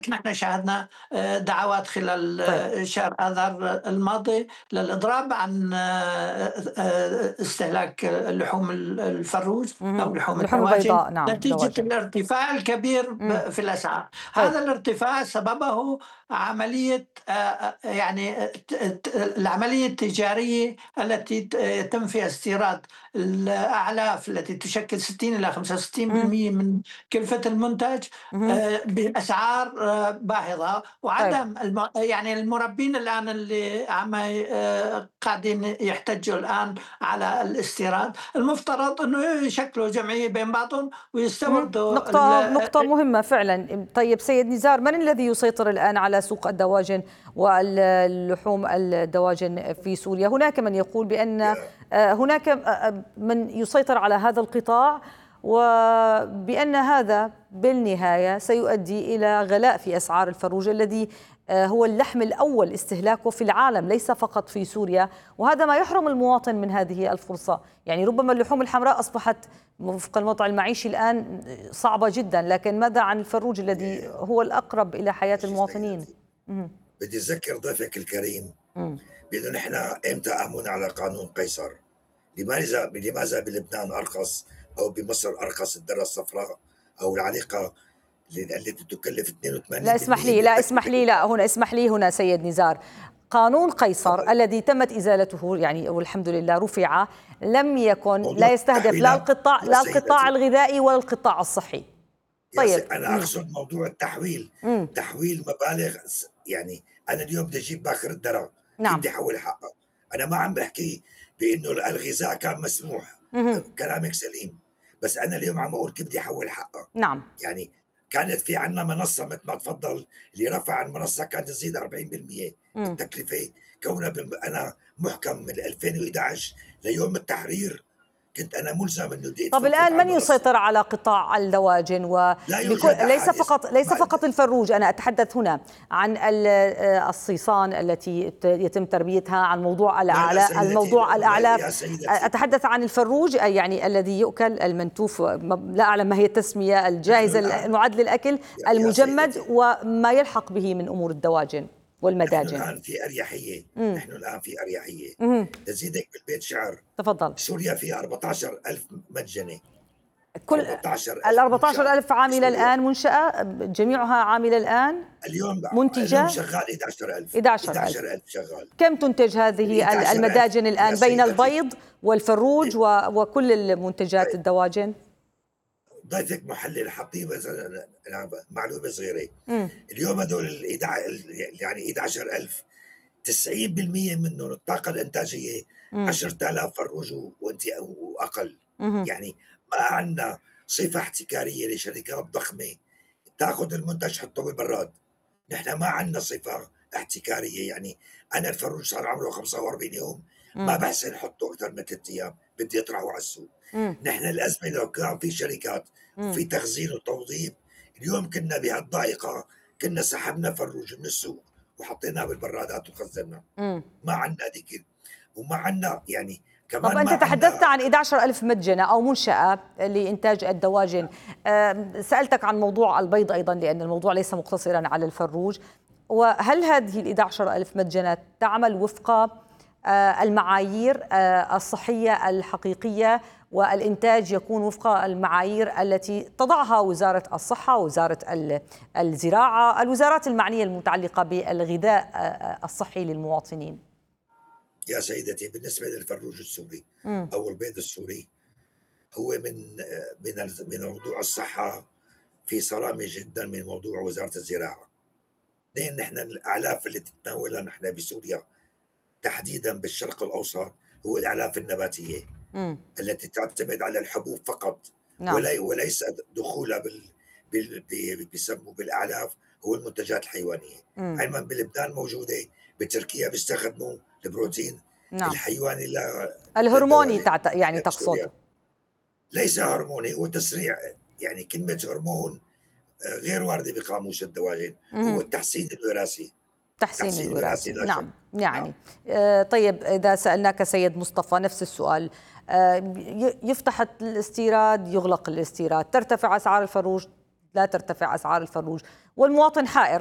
نحن شاهدنا دعوات خلال طيب. شهر آذار الماضي للإضراب عن استهلاك لحوم الفروج أو لحوم اللحوم الدواجن البيضاء، نعم، نتيجة دواجن. الارتفاع الكبير إمم. في الأسعار. طيب. هذا الارتفاع سببه عملية يعني العملية التجارية التي يتم فيها استيراد الأعلاف التي تشكل 60 إلى 65% إمم. من كلفة المنتج اهم. بأسعار باهظة، طيب. وعدم يعني المربين الآن اللي عم قاعدين يحتجوا الآن على الاستيراد، المفترض إنه يشكلوا جمعية بين بعضهم ويستوردوا نقطة مهمة فعلا. طيب سيد نزار، من الذي يسيطر الآن على سوق الدواجن واللحوم الدواجن في سوريا؟ هناك من يقول بأن هناك من يسيطر على هذا القطاع، وبأن هذا بالنهاية سيؤدي إلى غلاء في أسعار الفروج الذي هو اللحم الأول استهلاكه في العالم ليس فقط في سوريا، وهذا ما يحرم المواطن من هذه الفرصة. يعني ربما اللحوم الحمراء أصبحت وفق الوضع المعيشي الآن صعبة جدا، لكن ماذا عن الفروج الذي هو الأقرب إلى حياة المواطنين؟ بدي أذكر ضيفك الكريم مم. بأنه نحن إمتى آمنا على قانون قيصر؟ لماذا بلبنان أرخص أو بمصر أرخص الذرة الصفراء أو العليقة التي تكلف 82%؟ اسمح لي هنا سيد نزار. قانون قيصر الذي تمت إزالته يعني والحمد لله رفع، لم يكن لا يستهدف لا القطاع الغذائي ولا القطاع الصحي. طيب أنا أقصد موضوع التحويل. تحويل مبالغ، يعني أنا اليوم بدي أجيب باخر الذرة، نعم. كيف بدي أحول حقها؟ أنا ما عم بحكي بأنه الغذاء كان مسموح، كلامك سليم، بس أنا اليوم عم أقول كيف بدي أحول حقها. نعم. يعني كانت في عنا منصة مثل ما تفضل، اللي رفع المنصة كانت تزيد 40% التكلفة. كونها أنا محكم من 2011 ليوم التحرير كنت أنا ملزم انه بدي طب الآن من يسيطر على قطاع الدواجن ليس فقط الفروج؟ أنا أتحدث هنا عن الصيصان التي يتم تربيتها، عن موضوع الأعلاف. أتحدث عن الفروج يعني الذي يؤكل، المنتوف، لا أعلم ما هي التسمية، الجاهز المعد للأكل، المجمد، وما يلحق به من أمور الدواجن والمداجن. نحن الآن في أريحية. تزيدك بالبيت شعر. تفضل. سوريا فيها 14,000 متجنة. كل 14,000 عاملة الآن منشأة، جميعها عاملة الآن منتجة. اليوم شغال 11,000 شغال. كم تنتج هذه المداجن الآن بين البيض والفروج وكل المنتجات الدواجن؟ ضيفك محلل حطيه معلومة صغيرة. اليوم هدول يعني 11,000 90% منهم الطاقة الإنتاجية 10,000 فروج وأقل. يعني ما عندنا صفة احتكارية لشركات ضخمة تأخذ المنتج تحطه بالبراد. نحن ما عندنا صفة احتكارية. يعني أنا الفروج صار عمره 45 يوم ما بحسن حطه أكثر من 3 أيام، بدي أطرحه على السوق. نحن الأزمة لو كان في شركات وفي تخزين وتوظيف، اليوم كنا بهالضائقة كنا سحبنا فروج من السوق وحطيناه بالبرادات وخزناه. ما عندنا ذيك، وما عندنا يعني كمان. طب أنت تحدثت عن 11,000 متجنة أو منشأة لإنتاج الدواجن. سألتك عن موضوع البيض أيضا لأن الموضوع ليس مقتصرا على الفروج. وهل هذه 11,000 متجنة تعمل وفق المعايير الصحية الحقيقية، والإنتاج يكون وفق المعايير التي تضعها وزارة الصحة ووزارة الزراعة، الوزارات المعنية المتعلقة بالغذاء الصحي للمواطنين؟ يا سيدتي، بالنسبة للفروج السوري أو البيض السوري، هو من موضوع الصحة في صرامة جدا من موضوع وزارة الزراعة. لأن نحن الأعلاف اللي تتناولها نحن بسوريا تحديدا بالشرق الأوسط هو الأعلاف النباتية التي تعتمد على الحبوب فقط. نعم. وليس دخولها بيسموا بالأعلاف هو المنتجات الحيوانية. علما بلبنان موجودة، بتركيا بيستخدموا البروتين. نعم. الحيواني الهرموني يعني تقصد؟ ليس هرموني، هو تسريع. يعني كلمة هرمون غير واردة بقاموس الدواجن. هو التحسين الوراثي. تحسين الوراثي. نعم. يعني طيب إذا سألناك سيد مصطفى نفس السؤال، يفتح الاستيراد، يغلق الاستيراد، ترتفع أسعار الفروج، لا ترتفع أسعار الفروج، والمواطن حائر.